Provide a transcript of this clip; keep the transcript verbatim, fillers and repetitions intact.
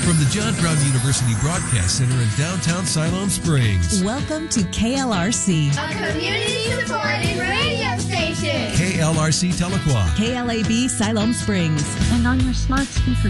From the John Brown University Broadcast Center in downtown Siloam Springs. Welcome to K L R C, a community-supported radio station. K L R C Tahlequah. K L A B Siloam Springs. And on your smart speaker